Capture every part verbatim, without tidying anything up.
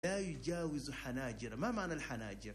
لا يجاوز حناجر. ما معنى الحناجر؟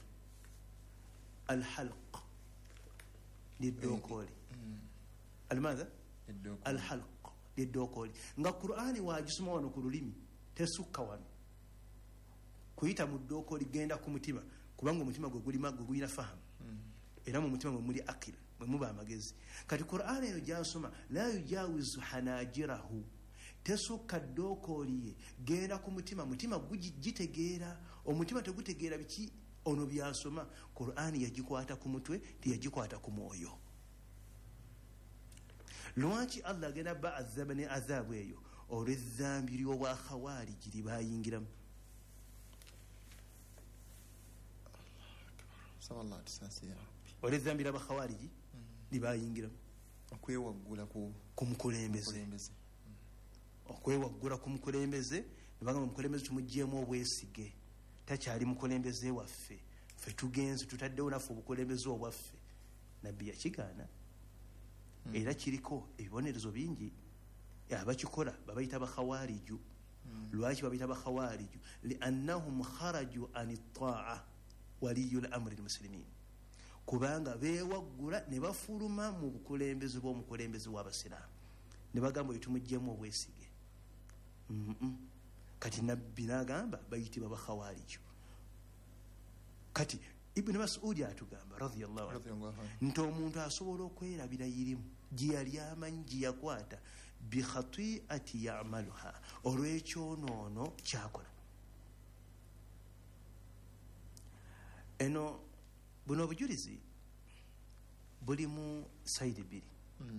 الحلق للدوكولي. الماذا؟ الحلق للدوكولي. nga Qur'ani wagisoma wano ku lulimi tesukka wano kuyita mu dookoli genda ku mutima kubanga omutima gwe gulima gwe gulina fahamu era mu mutima mwe muli akil mwe muba amagezi. kati Qur'ani eno gyasoma la yujawizu hanajirahu tesukka dookoli ye genda ku mutima mutima gugitegeera omutima tegutegeera biki ono byasoma. Qur'ani yagikwata ku mutwe tiyagikwata ku mwoyo. lwaki Allah agenda ba'azaba ne azabu eyo olw'ezzambi ly'obwa khawariji libayingiramu. olw'ezzambi ly'aba khawariji libayingiramu okwewaggula ku mukulembeze okwewaggula ku mukulembeze nebagamba omukulembeze tumuggyemu obwesige takyali mukulembeze waffe ffe tugenze tutaddewo naffe obukulembeze obwaffe. nabbi yakigaana era kiriko ebibonerezo bingi. abakikola babayita bakhawariju. lwaki babayita bakhawariju? liannahum kharaju an taa waliyu lamri lmuslimin, kubanga bewaggula ne bafuluma mu bukulembeze bw'omukulembeze w'abasiraamu ne bagamba etumuggyemu obwesige. kati nabbi n'agamba bayitibwa bakhawariju. kati Ibn Mas'ud atugamba radiyallahu anhu nti omuntu asobola okwerabira yirimu gye yali amanyi gye yakwata bi khati'ati ya'maluha olw'ekyonoono kyakola. eno buno obujulizi buli mu sayidi bbiri.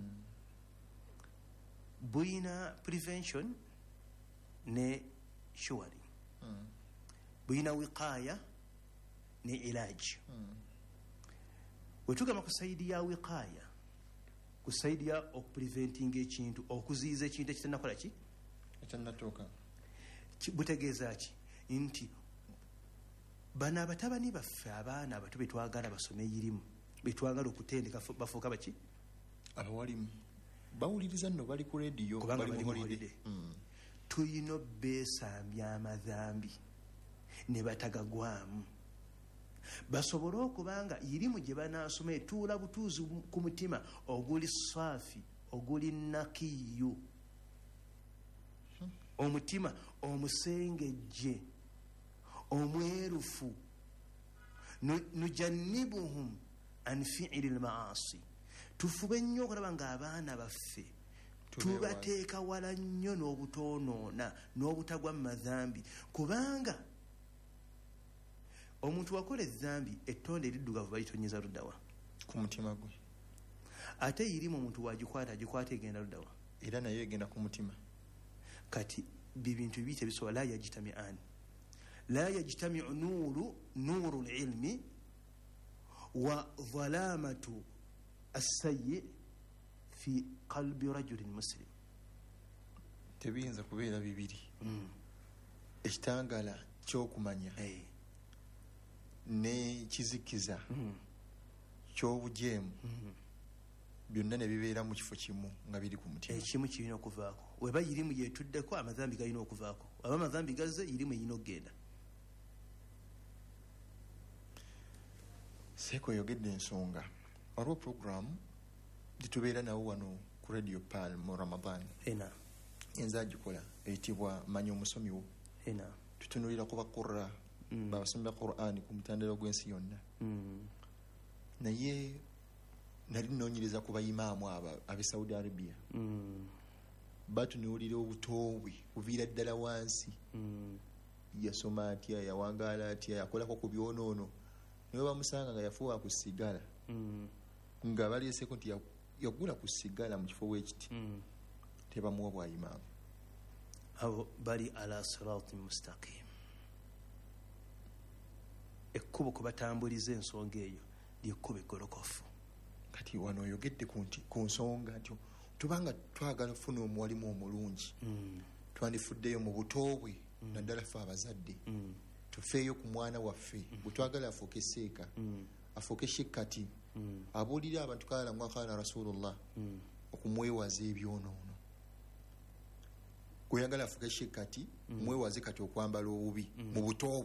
buyina prevention ne shuwari, buyina wiqaya ne ilaji. wetugamba ku sayidi ya wiqaya, ku sayidi ya okupreventinga ekintu, okuziyiza ekintu ekitanakola ki ekyanatuuka, butegeeza ki nti bano abatabani baffe abaana abato betwagala basome eyirimu betwagala okutendeka bafuuka baki abawalimu bawuliriza nno bali ku rediyo kubanga bali mu holiday. tulina obbeesambya amadhambi ne batagagwamu basobole okubanga irimu gye banaasoma etuula butuuzi ku mutima oguli saafi oguli nakiyu, omutima omusengejje omwerufu. nujannibuhum an fi'li al-ma'asi, tufube nnyo okulaba ng'abaana baffe tubateeka wala nnyo n'obutoonoona n'obutagwa mu madhambi, kubanga omuntu wakola ezzambi ettonde eriddugavu balitonyeza luddawa ku mutima gwe, ate irimu omuntu wagikwata agikwata egenda luddawa era nayo egenda ku mutima. kati bibintu bibiri tebisobola la yajitami'ani. la yajtami'u nuru nuru al-ilmi wa dhalamatu as-sayyi fi qalbi rajulin muslim. tebiyinza kubeera bibiri. ekitangala ky'okumanya ne kizikiza ky'obujeemu byonna ne bibeera mu kifo kimu nga biri ku mutima. ekimu kirina okuvaako. weba yirimu yetuddeko amazambi galina okuvaako. aba amazambi gazze yirimu erina okugenda. seeko yogedde ensonga waliwo programu gyetubeera nawo wano ku radio pal mu Ramadan. ena enza agikola eyitibwa manya omusomi wo. ena tutunulira ku bakurra mm. babasomi ba Qur'ani ku mutandalo gw'ensi yonna. mm. naye nali nnoonyereza ku bayimaamu aba ab'e Saudi Arabia. mm. batunuulira obutoobwe kuviira ddala wansi. mm. yasoma atya, yawangaala atya, yakolako ku byonoono, naye bamusanga nga yafuuwa ku sigala. mm. nga baleeseko nti yagula ku sigala mu kifo bwekiti. mm. tebamuwa bwayimaamu. abo bali ala sirati mustaqim. ekkubo kubatambuliza ensonga eyo lyekkuba eggolokofu. kati wano oyogedde ku nsonga nti tubanga twagala funa omuwalimu omulungi mm. twandifuddeyo mu butoobwe mm. naddala ffe abazadde mm. tufeeyo ku mwana waffe mm. bwe twagala afuuke seeka mm. afuuke shikkati mm. abuulira abantu kala mwakala rasulullah mm. okumwewaza ebyonoono. kweyagala afuke shekati mwewaze kati okwambala obubi mu buto